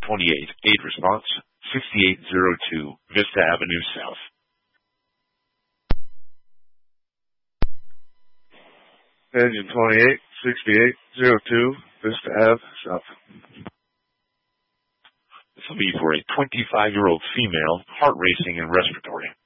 28, 8 response, 6802, Vista Avenue South. Engine 28, 6802, Vista Ave South. This will be for a 25-year-old female, heart racing and respiratory.